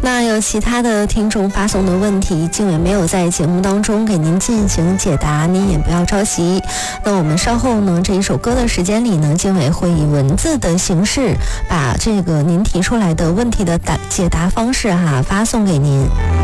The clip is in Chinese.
那有其他的听众发送的问题，静伟没有在节目当中给您进行解答，您也不要着急。那我们稍后呢，这一首歌的时间里呢，静伟会以文字的形式把这个您提出来的问题的解答方式发送给您。